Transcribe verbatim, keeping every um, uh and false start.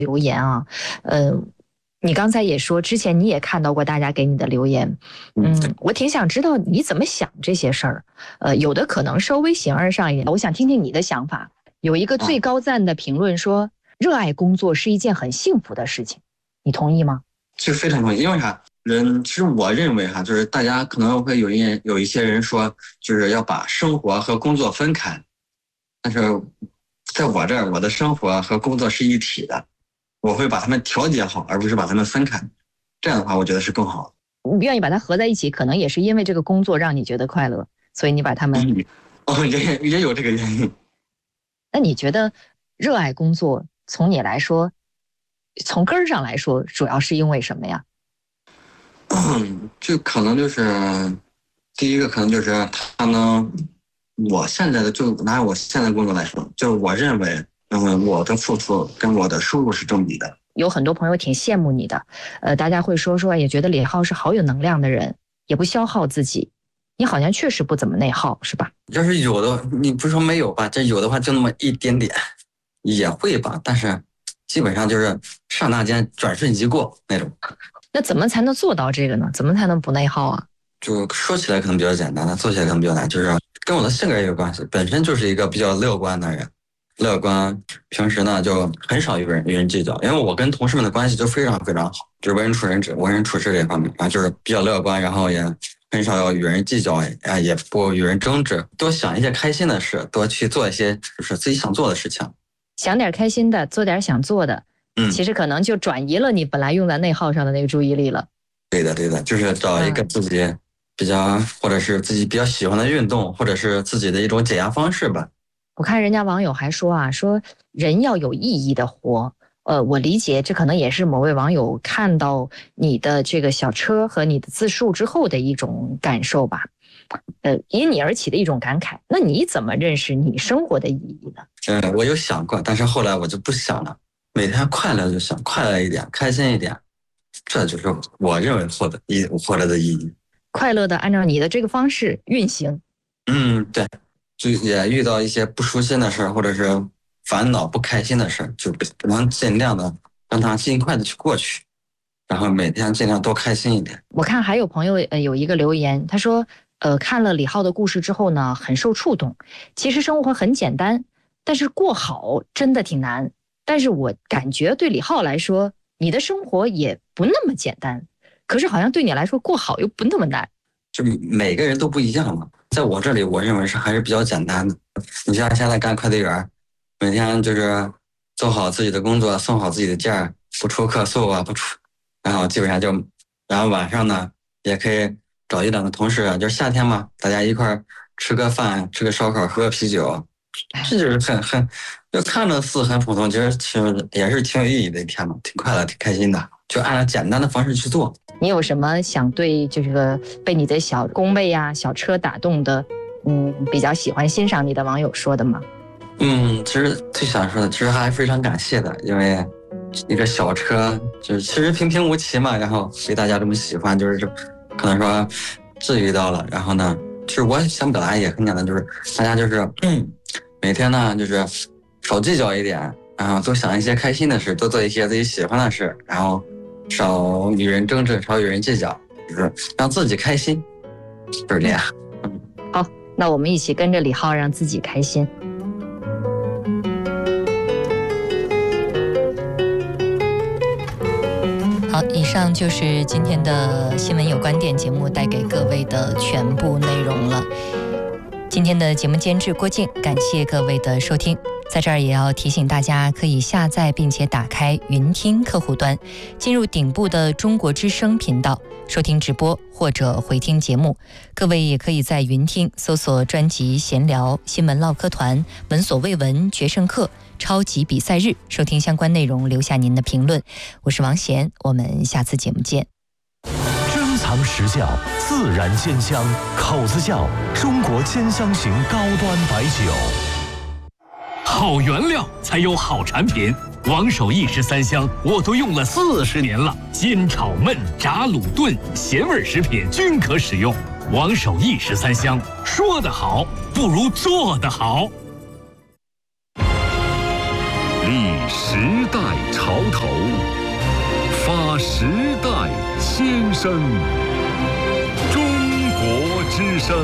留言啊，呃，你刚才也说，之前你也看到过大家给你的留言，嗯，我挺想知道你怎么想这些事儿。呃，有的可能稍微形而上一点，我想听听你的想法。有一个最高赞的评论说，热爱工作是一件很幸福的事情，你同意吗？ 是非常同意，因为啥？人其实我认为哈，就是大家可能会有一有一些人说，就是要把生活和工作分开，但是在我这儿，我的生活和工作是一体的。我会把它们调节好，而不是把它们分开。这样的话，我觉得是更好的。 你愿意把它合在一起，可能也是因为这个工作让你觉得快乐，所以你把它们…… 嗯、哦，也也有这个原因。 那你觉得热爱工作，从你来说，从根儿上来说，主要是因为什么呀？ 嗯，就可能就是第一个，可能就是他能，我现在的就拿我现在的工作来说，就是我认为。嗯，我的付出跟我的收入是正比的。 有很多朋友挺羡慕你的，呃，大家会说说，也觉得李浩是好有能量的人，也不消耗自己。你好像确实不怎么内耗，是吧？ 要是有的，你不是说没有吧？这有的话就那么一点点，也会吧。但是基本上就是刹那间转瞬即过那种。 那怎么才能做到这个呢？怎么才能不内耗啊？ 就说起来可能比较简单，但做起来可能比较难，就是跟我的性格也有关系。本身就是一个比较乐观的人。乐观，平时呢就很少与人与人计较，因为我跟同事们的关系就非常非常好，就是为人处人之为人处事这方面啊，就是比较乐观，然后也很少要与人计较，啊，也不与人争执，多想一些开心的事，多去做一些就是自己想做的事情， 想点开心的，做点想做的，嗯，其实可能就转移了你本来用在内耗上的那个注意力了。 对的，对的，就是找一个自己比较、嗯、或者是自己比较喜欢的运动，或者是自己的一种解压方式吧。 我看人家网友还说啊，说人要有意义的活。呃，我理解这可能也是某位网友看到你的这个小车和你的自述之后的一种感受吧。呃，因你而起的一种感慨。那你怎么认识你生活的意义呢？ 嗯，我有想过，但是后来我就不想了。每天快乐就行，快乐一点，开心一点，这就是我认为活的意活着的意义。 快乐的按照你的这个方式运行。 嗯，对。就也遇到一些不舒心的事或者是烦恼不开心的事，就不能尽量的让它尽快的去过去，然后每天尽量多开心一点。 我看还有朋友呃有一个留言，他说呃看了李浩的故事之后呢，很受触动。其实生活很简单，但是过好真的挺难。但是我感觉对李浩来说，你的生活也不那么简单，可是好像对你来说过好又不那么难。 就每个人都不一样嘛。在我这里，我认为是还是比较简单的。你像现在干快递员，每天就是做好自己的工作，送好自己的件，不出客诉啊，不出，然后基本上就，然后晚上呢也可以找一两个同事，就是夏天嘛，大家一块吃个饭，吃个烧烤，喝个啤酒，这就是很很，就看着似很普通，其实其实也是挺有意义的一天嘛，挺快乐，挺开心的，就按照简单的方式去做。 你有什么想对这个被你的小工位呀、小车打动的，嗯，比较喜欢欣赏你的网友说的吗？ 嗯，其实最想说的，其实还非常感谢的，因为一个小车就是其实平平无奇嘛，然后被大家这么喜欢，就是可能说治愈到了。然后呢，其实我想表达也很简单，就是大家就是嗯，每天呢就是少计较一点，然后多想一些开心的事，多做一些自己喜欢的事，然后少与人争执，少与人计较，就是让自己开心，就是这样。 嗯，好，那我们一起跟着李浩，让自己开心。好，以上就是今天的新闻有观点节目带给各位的全部内容了。今天的节目监制郭静，感谢各位的收听。在这儿也要提醒大家，可以下载并且打开云听客户端，进入顶部的中国之声频道收听直播或者回听节目。各位也可以在云听搜索专辑闲聊、新闻唠嗑团、闻所未闻、决胜课、超级比赛日，收听相关内容，留下您的评论。我是王贤，我们下次节目见。 珍藏实窖，自然鲜香，口子窖，中国兼香型高端白酒。 好原料才有好产品，王守义十三香我都用了四十年了，煎炒焖炸卤炖咸味食品均可使用。王守义十三香，说得好不如做得好。 历史。 时代潮头，发时代先声。